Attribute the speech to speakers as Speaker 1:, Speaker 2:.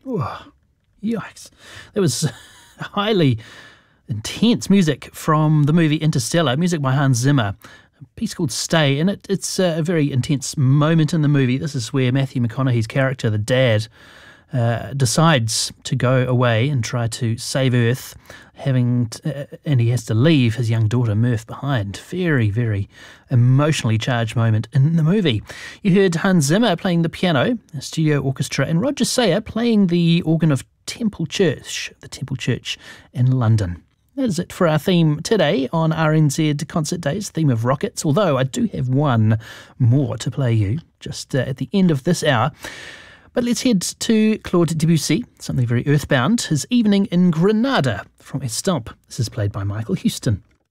Speaker 1: Oh, yikes. That was highly intense music from the movie Interstellar, music by Hans Zimmer. A piece called Stay, and it's a very intense moment in the movie. This is where Matthew McConaughey's character, the dad, decides to go away and try to save Earth, and he has to leave his young daughter Murph behind. Very, very emotionally charged moment in the movie. You heard Hans Zimmer playing the piano, a studio orchestra, and Roger Sayer playing the organ of the Temple Church in London. That is it for our theme today on RNZ Concert Days, theme of rockets, although I do have one more to play you just at the end of this hour. But let's head to Claude Debussy, something very earthbound, his Evening in Granada from Estampe. This is played by Michael Houston.